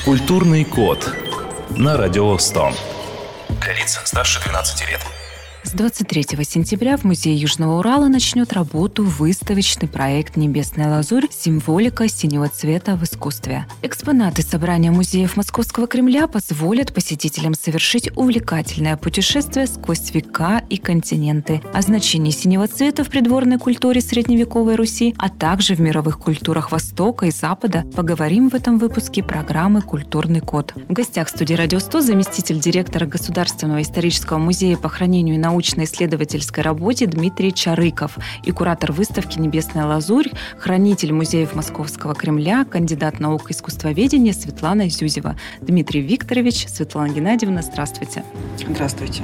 Культурный код на Радио 100. Для лиц старше 12 лет. С 23 сентября в Музее Южного Урала начнет работу выставочный проект «Небесная лазурь. Символика синего цвета в искусстве». Экспонаты собрания музеев Московского Кремля позволят посетителям совершить увлекательное путешествие сквозь века и континенты. О значении синего цвета в придворной культуре средневековой Руси, а также в мировых культурах Востока и Запада поговорим в этом выпуске программы «Культурный код». В гостях студии «Радио 100» заместитель директора Государственного исторического музея по хранению и научно-исследовательской работе Дмитрий Чарыков и куратор выставки «Небесная лазурь», хранитель музеев Московского Кремля, кандидат наук искусствоведения Светлана Зюзева. Дмитрий Викторович, Светлана Геннадьевна, здравствуйте. Здравствуйте.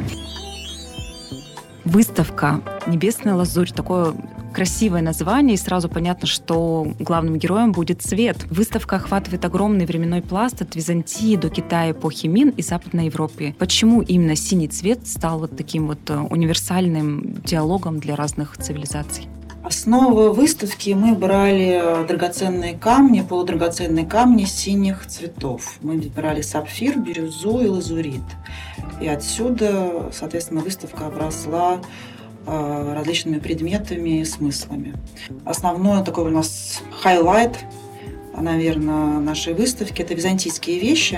Выставка «Небесная лазурь» — такое красивое название, и сразу понятно, что главным героем будет цвет. Выставка охватывает огромный временной пласт от Византии до Китая, эпохи Мин и Западной Европы. Почему именно синий цвет стал вот таким вот универсальным диалогом для разных цивилизаций? Основу выставки мы брали драгоценные камни, полудрагоценные камни синих цветов. Мы брали сапфир, бирюзу и лазурит. И отсюда, соответственно, выставка обросла различными предметами и смыслами. Основной такой у нас хайлайт, наверное, нашей выставки – это византийские вещи,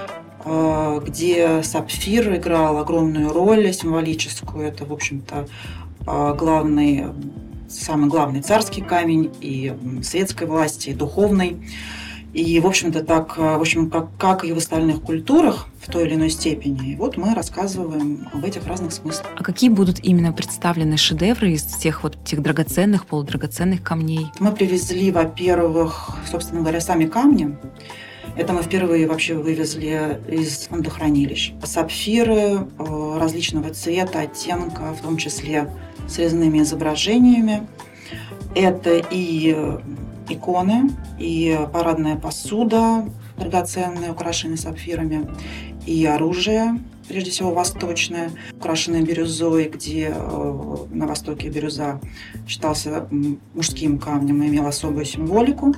где сапфир играл огромную роль символическую. Это, в общем-то, самый главный царский камень и светской власти, и духовной. И, в общем-то, как и в остальных культурах в той или иной степени. И вот мы рассказываем об этих разных смыслах. А какие будут именно представлены шедевры из всех вот этих драгоценных, полудрагоценных камней? Мы привезли, во-первых, собственно говоря, сами камни. Это мы впервые вообще вывезли из фондохранилищ. Сапфиры различного цвета, оттенка, в том числе с резными изображениями. Это и иконы, и парадная посуда драгоценная, украшенная сапфирами, и оружие, прежде всего восточное, украшенное бирюзой, где на Востоке бирюза считался мужским камнем и имел особую символику.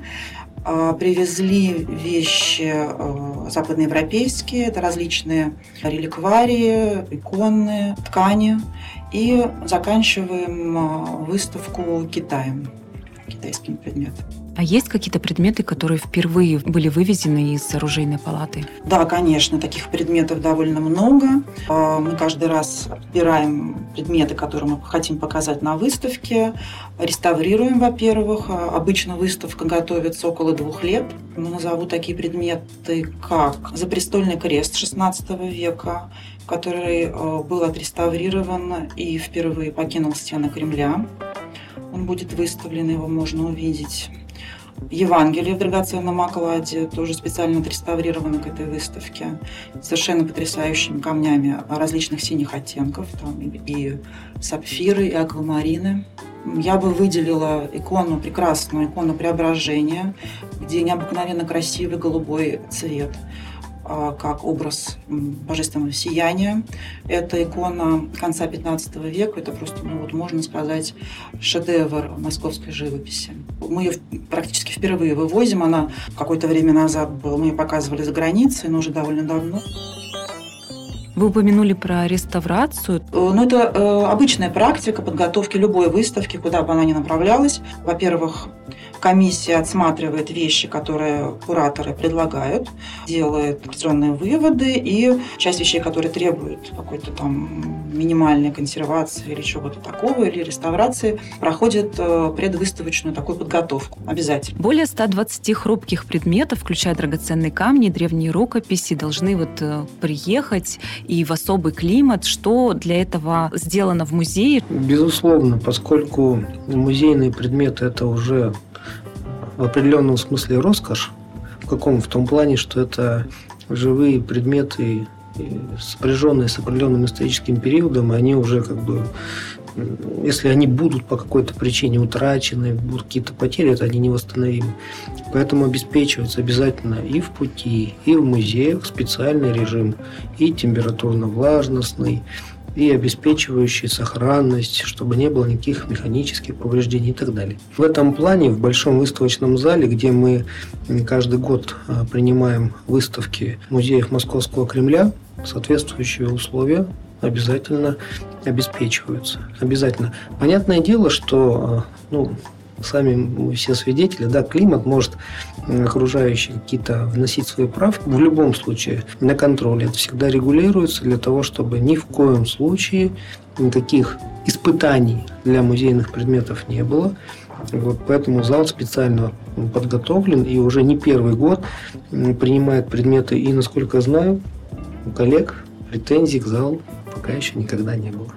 Привезли вещи западноевропейские, это различные реликварии, иконы, ткани. И заканчиваем выставку Китаем, китайским предметом. А есть какие-то предметы, которые впервые были вывезены из оружейной палаты? Да, конечно, таких предметов довольно много. Мы каждый раз отбираем предметы, которые мы хотим показать на выставке, реставрируем, во-первых. Обычно выставка готовится около 2 лет. Назову такие предметы, как запрестольный крест XVI века, который был отреставрирован и впервые покинул стены Кремля. Он будет выставлен, его можно увидеть. Евангелие в драгоценном окладе, тоже специально отреставрировано к этой выставке, совершенно потрясающими камнями различных синих оттенков, там и сапфиры, и аквамарины. Я бы выделила прекрасную икону Преображения, где необыкновенно красивый голубой цвет, как образ божественного сияния. Это икона конца XV века, это просто, можно сказать, шедевр московской живописи. Мы ее практически впервые вывозим, она какое-то время назад была, мы ее показывали за границей, но уже довольно давно. Вы упомянули про реставрацию. Это обычная практика подготовки любой выставки, куда бы она ни направлялась. Во-первых, комиссия отсматривает вещи, которые кураторы предлагают, делает определенные выводы, и часть вещей, которые требуют какой-то там минимальной консервации или чего-то такого, или реставрации, проходит предвыставочную такую подготовку обязательно. Более 120 хрупких предметов, включая драгоценные камни, древние рукописи, должны приехать и в особый климат. Что для этого сделано в музее? Безусловно, поскольку музейные предметы – это уже в определенном смысле роскошь. В том плане, что это живые предметы, сопряженные с определенным историческим периодом, они уже если они будут по какой-то причине утрачены, будут какие-то потери, это они невосстановимы. Поэтому обеспечивается обязательно и в пути, и в музеях специальный режим, и температурно-влажностный, и обеспечивающие сохранность, чтобы не было никаких механических повреждений и так далее. В этом плане в Большом выставочном зале, где мы каждый год принимаем выставки музеев Московского Кремля, соответствующие условия обязательно обеспечиваются. Обязательно. Понятное дело, что сами мы все свидетели, да, климат может окружающие какие-то вносить свои правки. В любом случае на контроле это всегда регулируется для того, чтобы ни в коем случае никаких испытаний для музейных предметов не было. Вот, поэтому зал специально подготовлен и уже не первый год принимает предметы. И, насколько я знаю, у коллег претензий к залу пока еще никогда не было.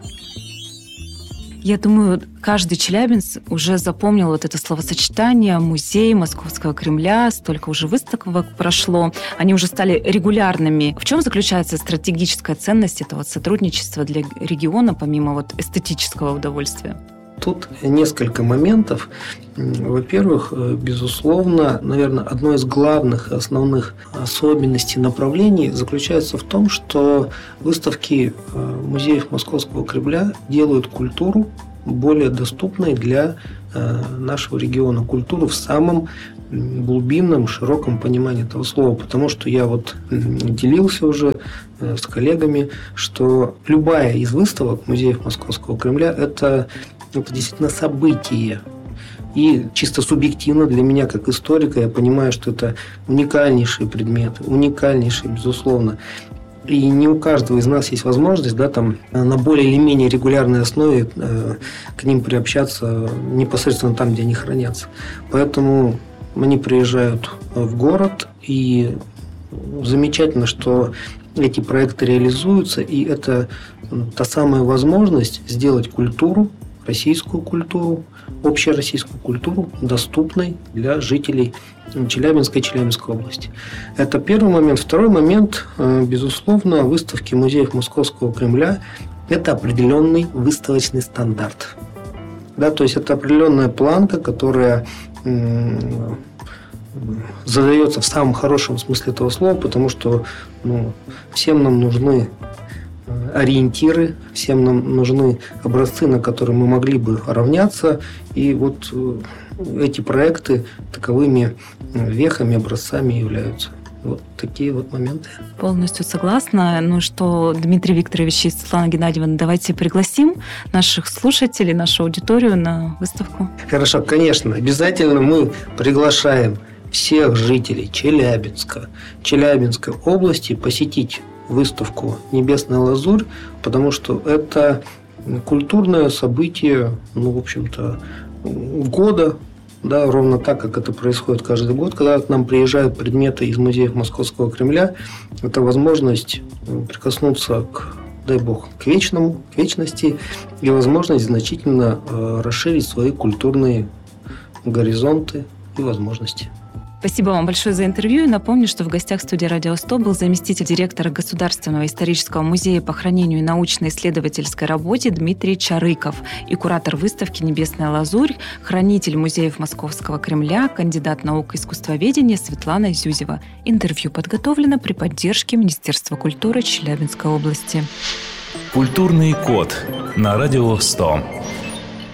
Я думаю, каждый челябинец уже запомнил вот это словосочетание «музей Московского Кремля», столько уже выставок прошло, они уже стали регулярными. В чем заключается стратегическая ценность этого сотрудничества для региона, помимо эстетического удовольствия? Тут несколько моментов. Во-первых, безусловно, наверное, одно из главных основных особенностей направлений заключается в том, что выставки музеев Московского Кремля делают культуру более доступной для нашего региона. Культуру в самом глубинном, широком понимании этого слова. Потому что я делился уже с коллегами, что любая из выставок музеев Московского Кремля – это действительно событие. И чисто субъективно для меня, как историка, я понимаю, что это уникальнейшие предметы, уникальнейшие, безусловно. И не у каждого из нас есть возможность на более или менее регулярной основе к ним приобщаться непосредственно там, где они хранятся. Поэтому они приезжают в город, и замечательно, что эти проекты реализуются, и это та самая возможность сделать культуру, российскую культуру, общероссийскую культуру доступной для жителей Челябинской области. Это первый момент. Второй момент, безусловно, выставки музеев Московского Кремля – это определенный выставочный стандарт. Да, то есть это определенная планка, которая задается в самом хорошем смысле этого слова, потому что всем нам нужны ориентиры, всем нам нужны образцы, на которые мы могли бы равняться. И эти проекты таковыми вехами, образцами являются. Вот такие моменты. Полностью согласна. Что, Дмитрий Викторович и Светлана Геннадьевна, давайте пригласим наших слушателей, нашу аудиторию на выставку. Хорошо, конечно. Обязательно мы приглашаем всех жителей Челябинска, Челябинской области посетить выставку «Небесная лазурь», потому что это культурное событие, года, да, ровно так, как это происходит каждый год, когда к нам приезжают предметы из музеев Московского Кремля. Это возможность прикоснуться дай бог, к вечности и возможность значительно расширить свои культурные горизонты и возможности. Спасибо вам большое за интервью. И напомню, что в гостях студии «Радио 100» был заместитель директора Государственного исторического музея по хранению и научно-исследовательской работе Дмитрий Чарыков и куратор выставки «Небесная лазурь», хранитель музеев Московского Кремля, кандидат наук искусствоведения Светлана Зюзева. Интервью подготовлено при поддержке Министерства культуры Челябинской области. Культурный код на «Радио 100».